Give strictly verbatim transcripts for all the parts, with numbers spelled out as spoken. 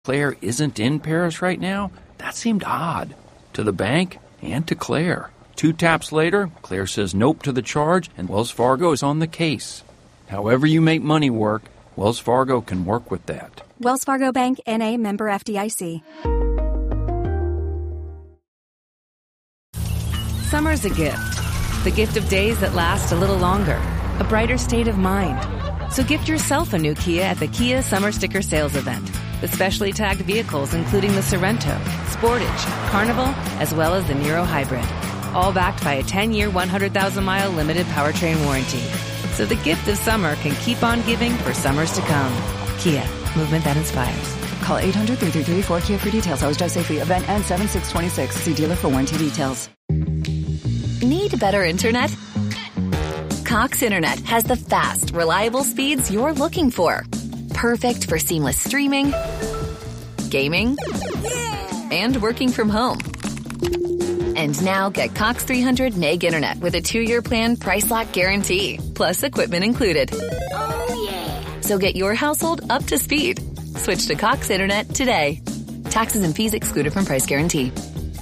Claire isn't in Paris right now? That seemed odd. To the bank and to Claire. Two taps later, Claire says nope to the charge, and Wells Fargo is on the case. However you make money work, Wells Fargo can work with that. Wells Fargo Bank, N A, member F D I C. Summer's a gift. The gift of days that last a little longer. A brighter state of mind. So gift yourself a new Kia at the Kia Summer Sticker Sales Event. With specially tagged vehicles including the Sorrento, Sportage, Carnival, as well as the Niro Hybrid. All backed by a ten-year, one hundred thousand mile limited powertrain warranty. So the gift of summer can keep on giving for summers to come. Kia, movement that inspires. Call eight hundred, three three three, four K I A for details. Always drive safely. Event ends seven six twenty-six. See dealer for warranty details. Need better internet? Cox Internet has the fast, reliable speeds you're looking for. Perfect for seamless streaming, gaming, and working from home. And now get Cox three hundred meg internet with a two-year plan price lock guarantee, plus equipment included. Oh, yeah. So get your household up to speed. Switch to Cox Internet today. Taxes and fees excluded from price guarantee.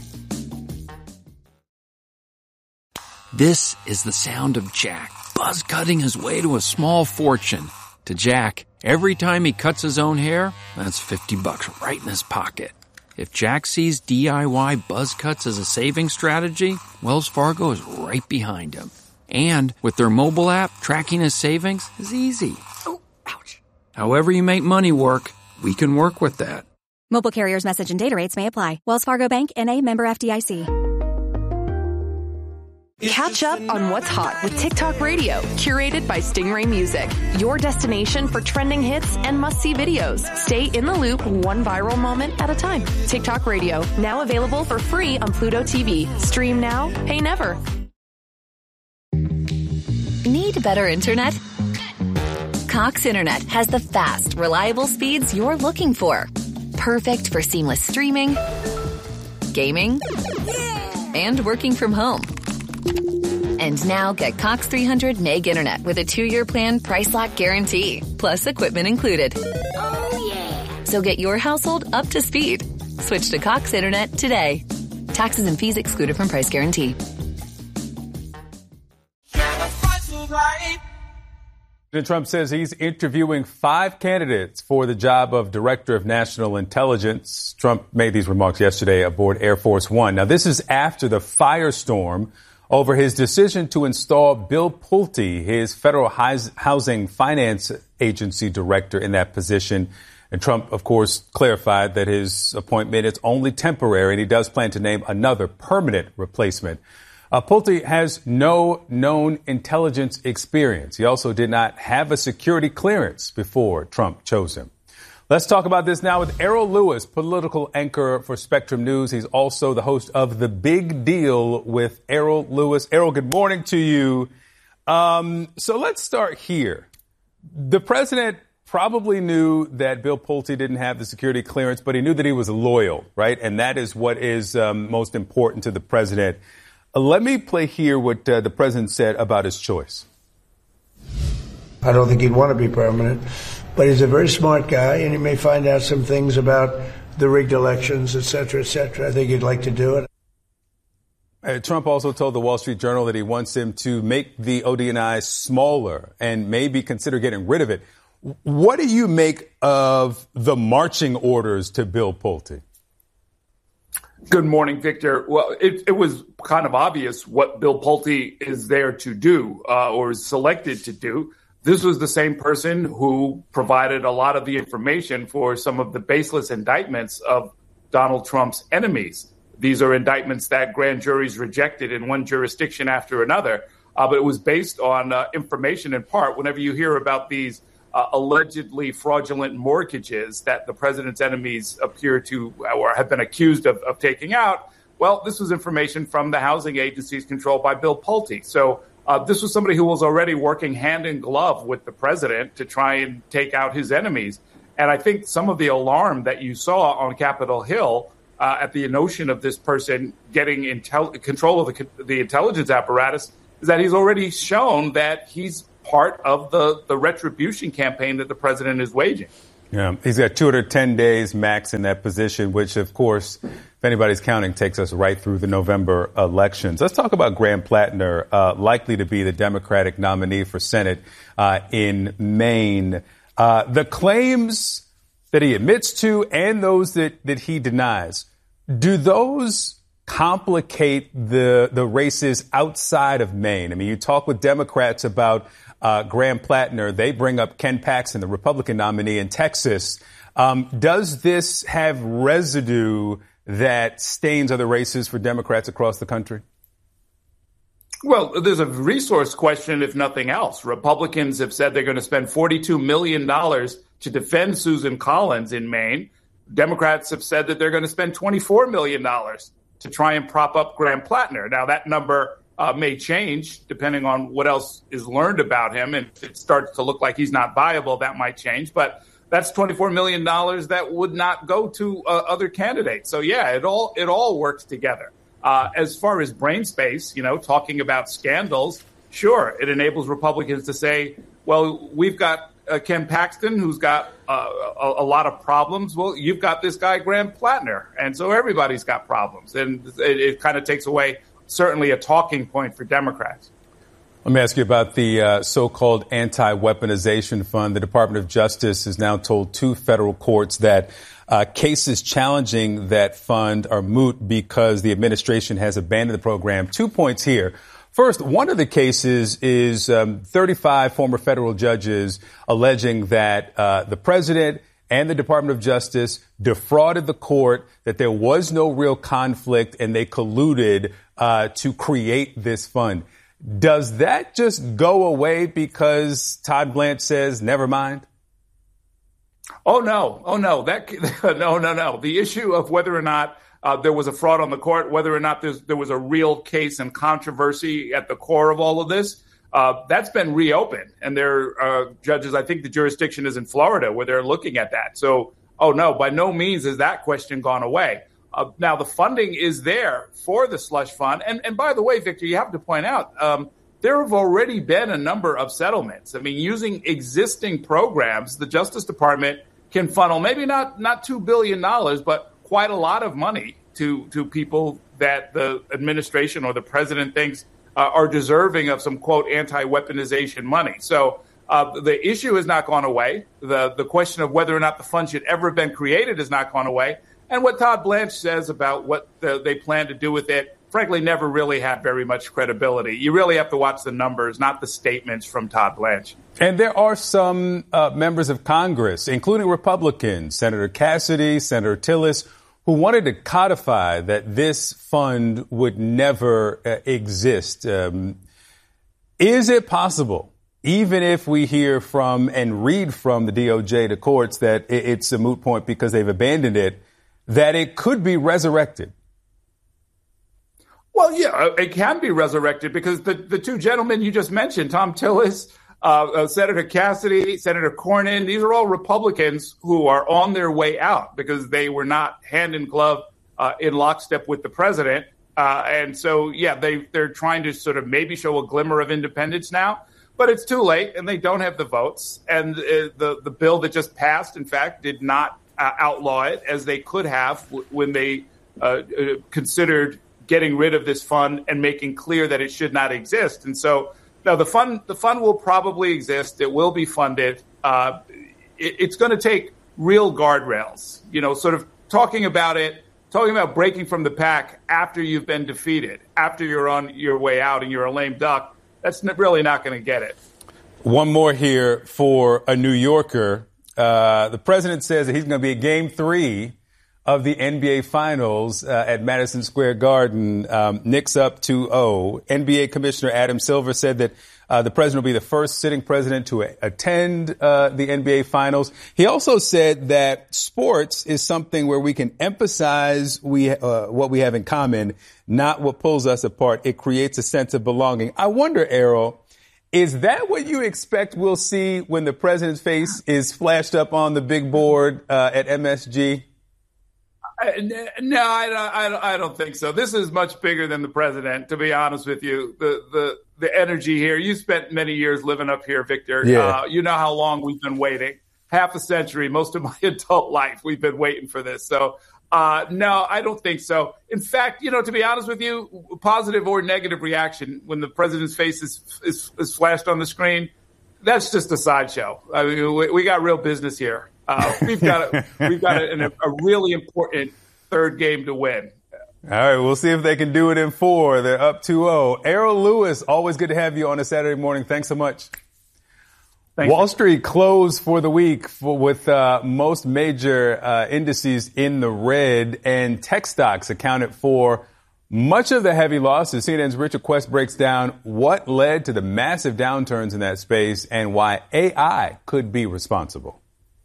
This is the sound of Jack, buzz cutting his way to a small fortune. To Jack, every time he cuts his own hair, that's fifty bucks right in his pocket. If Jack sees D I Y buzz cuts as a saving strategy, Wells Fargo is right behind him. And with their mobile app, tracking his savings is easy. Oh, ouch. However you make money work, we can work with that. Mobile carriers' message and data rates may apply. Wells Fargo Bank, N A, member F D I C. Catch up on what's hot with TikTok Radio, curated by Stingray Music. Your destination for trending hits and must-see videos. Stay in the loop one viral moment at a time. TikTok Radio, now available for free on Pluto T V. Stream now, pay never. Need better internet? Cox Internet has the fast, reliable speeds you're looking for. Perfect for seamless streaming, gaming, and working from home. And now get Cox three hundred meg internet with a two-year plan price lock guarantee, plus equipment included. Oh, yeah. So get your household up to speed. Switch to Cox Internet today. Taxes and fees excluded from price guarantee. President Trump says he's interviewing five candidates for the job of Director of National Intelligence. Trump made these remarks yesterday aboard Air Force One. Now, this is after the firestorm over his decision to install Bill Pulte, his Federal Housing Finance Agency director, in that position. And Trump, of course, clarified that his appointment is only temporary, and he does plan to name another permanent replacement. Uh, Pulte has no known intelligence experience. He also did not have a security clearance before Trump chose him. Let's talk about this now with Errol Louis, political anchor for Spectrum News. He's also the host of The Big Deal with Errol Louis. Errol, good morning to you. Um, so let's start here. The president probably knew that Bill Pulte didn't have the security clearance, but he knew that he was loyal, right? And that is what is um, most important to the president. Uh, let me play here what uh, the president said about his choice. I don't think he'd want to be permanent, but he's a very smart guy, and he may find out some things about the rigged elections, et cetera, et cetera. I think he'd like to do it. Uh, Trump also told the Wall Street Journal that he wants him to make the O D N I smaller and maybe consider getting rid of it. What do you make of the marching orders to Bill Pulte? Good morning, Victor. Well, it, it was kind of obvious what Bill Pulte is there to do uh, or is selected to do. This was the same person who provided a lot of the information for some of the baseless indictments of Donald Trump's enemies. These are indictments that grand juries rejected in one jurisdiction after another, uh, but it was based on uh, information in part. Whenever you hear about these uh, allegedly fraudulent mortgages that the president's enemies appear to or have been accused of, of taking out, well, this was information from the housing agencies controlled by Bill Pulte. So Uh, this was somebody who was already working hand in glove with the president to try and take out his enemies. And I think some of the alarm that you saw on Capitol Hill uh, at the notion of this person getting intel- control of the, the intelligence apparatus is that he's already shown that he's part of the, the retribution campaign that the president is waging. Yeah, he's got two hundred ten days max in that position, which, of course, if anybody's counting, takes us right through the November elections. Let's talk about Graham Plattner, uh, likely to be the Democratic nominee for Senate uh, in Maine. Uh, the claims that he admits to and those that, that he denies, do those complicate the the races outside of Maine? I mean, you talk with Democrats about uh, Graham Plattner. They bring up Ken Paxton, the Republican nominee in Texas. Um, does this have residue that stains other races for Democrats across the country? Well, there's a resource question, if nothing else. Republicans have said they're going to spend forty-two million dollars to defend Susan Collins in Maine. Democrats have said that they're going to spend twenty-four million dollars to try and prop up Graham Plattner. Now, that number uh, may change depending on what else is learned about him. And if it starts to look like he's not viable, that might change. But that's twenty-four million dollars that would not go to uh, other candidates. So, yeah, it all it all works together. Uh, as far as brain space, you know, talking about scandals, sure, it enables Republicans to say, well, we've got uh, Ken Paxton, who's got uh, a, a lot of problems. Well, you've got this guy, Graham Plattner. And so everybody's got problems. And it, it kind of takes away certainly a talking point for Democrats. Let me ask you about the uh, so-called anti-weaponization fund. The Department of Justice has now told two federal courts that uh, cases challenging that fund are moot because the administration has abandoned the program. Two points here. First, one of the cases is um, thirty-five former federal judges alleging that uh, the president and the Department of Justice defrauded the court, that there was no real conflict, and they colluded uh, to create this fund. Does that just go away because Todd Blanche says, never mind? Oh, no. Oh, no. That no, no, no. The issue of whether or not uh, there was a fraud on the court, whether or not there was a real case and controversy at the core of all of this, uh, that's been reopened. And there are uh, judges, I think the jurisdiction is in Florida, where they're looking at that. So, oh, no, by no means has that question gone away. Uh, now, the funding is there for the slush fund. And, and by the way, Victor, you have to point out, um, there have already been a number of settlements. I mean, using existing programs, the Justice Department can funnel maybe not, not two billion dollars, but quite a lot of money to, to people that the administration or the president thinks uh, are deserving of some, quote, anti-weaponization money. So uh, the issue has not gone away. The, the question of whether or not the fund should ever have been created has not gone away. And what Todd Blanche says about what the, they plan to do with it, frankly, never really had very much credibility. You really have to watch the numbers, not the statements from Todd Blanche. And there are some uh, members of Congress, including Republicans, Senator Cassidy, Senator Tillis, who wanted to codify that this fund would never uh, exist. Um, is it possible, even if we hear from and read from the D O J to courts that it's a moot point because they've abandoned it, that it could be resurrected? Well, yeah, it can be resurrected because the, the two gentlemen you just mentioned, Tom Tillis, uh, uh, Senator Cassidy, Senator Cornyn, these are all Republicans who are on their way out because they were not hand in glove uh, in lockstep with the president. Uh, and so, yeah, they, they're trying to sort of maybe show a glimmer of independence now, but it's too late and they don't have the votes. And uh, the, the bill that just passed, in fact, did not uh, outlaw it as they could have w- when they uh, uh, considered getting rid of this fund and making clear that it should not exist. And so, no, the fund the fund will probably exist. It will be funded. Uh, it, it's going to take real guardrails, you know, sort of talking about it, talking about breaking from the pack after you've been defeated, after you're on your way out and you're a lame duck. That's really not going to get it. One more here for a New Yorker. Uh, the president says that he's going to be at game three of the N B A Finals uh, at Madison Square Garden. Um, Knicks up two oh. N B A Commissioner Adam Silver said that uh, the president will be the first sitting president to a- attend uh, the N B A Finals. He also said that sports is something where we can emphasize we uh, what we have in common, not what pulls us apart. It creates a sense of belonging. I wonder, Errol, is that what you expect we'll see when the president's face is flashed up on the big board uh, at M S G? No, I don't, I, don't, I don't think so. This is much bigger than the president, to be honest with you. The the the energy here, you spent many years living up here, Victor. Yeah. Uh, you know how long we've been waiting. half a century, most of my adult life, we've been waiting for this. So, uh, no, I don't think so. In fact, you know, to be honest with you, positive or negative reaction when the president's face is, is, is flashed on the screen, that's just a sideshow. I mean, we, we got real business here. Uh, we've got a, we've got a, a really important third game to win. All right, we'll see if they can do it in four. They're up two oh. Errol Louis, always good to have you on a Saturday morning. Thanks so much. Thanks. Wall Street closed for the week for, with uh, most major uh, indices in the red, and tech stocks accounted for much of the heavy losses. C N N's Richard Quest breaks down what led to the massive downturns in that space and why A I could be responsible.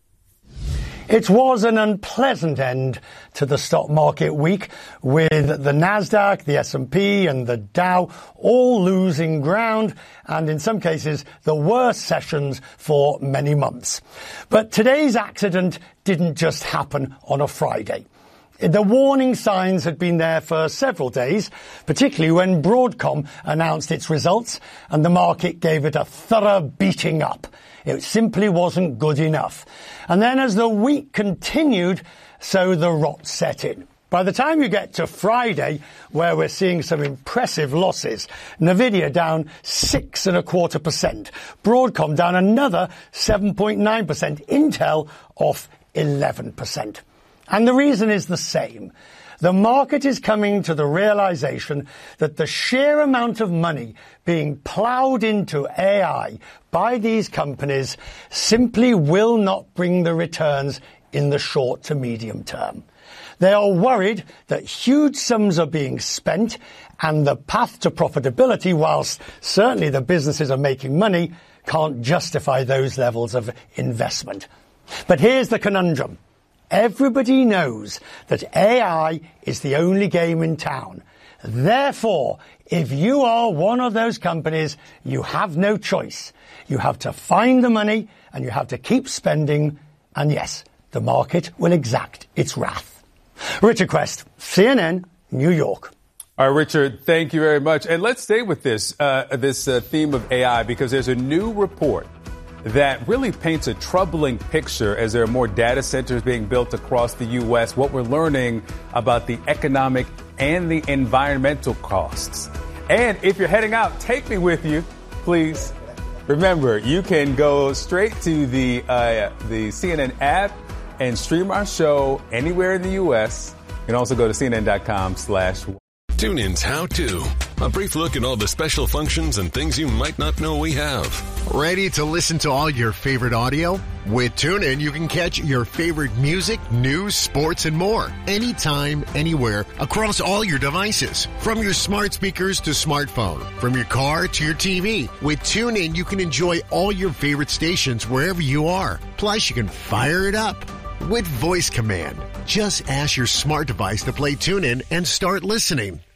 It was an unpleasant end to the stock market week, with the Nasdaq, the S and P and the Dow all losing ground, and in some cases the worst sessions for many months. But today's accident didn't just happen on a Friday. The warning signs had been there for several days, particularly when Broadcom announced its results and the market gave it a thorough beating up. It simply wasn't good enough. And then as the week continued, so the rot set in. By the time you get to Friday, where we're seeing some impressive losses, Nvidia down six and a quarter percent, Broadcom down another seven point nine percent, Intel off eleven percent. And the reason is the same. The market is coming to the realization that the sheer amount of money being plowed into A I by these companies simply will not bring the returns in the short to medium term. They are worried that huge sums are being spent and the path to profitability, whilst certainly the businesses are making money, can't justify those levels of investment. But here's the conundrum. Everybody knows that A I is the only game in town. Therefore, if you are one of those companies, you have no choice. You have to find the money and you have to keep spending. And yes, the market will exact its wrath. Richard Quest, C N N, New York. All right, Richard, thank you very much. And let's stay with this, uh, this uh, theme of A I, because there's a new report that really paints a troubling picture as there are more data centers being built across the U S, what we're learning about the economic and the environmental costs. And if you're heading out, take me with you, please. Remember, you can go straight to the uh, the C N N app and stream our show anywhere in the U S. You can also go to C N N dot com slash TuneIn's How To. A brief look at all the special functions and things you might not know we have. Ready to listen to all your favorite audio? With TuneIn, you can catch your favorite music, news, sports, and more. Anytime, anywhere, across all your devices. From your smart speakers to smartphone. From your car to your T V. With TuneIn, you can enjoy all your favorite stations wherever you are. Plus, you can fire it up with voice command. Just ask your smart device to play TuneIn and start listening.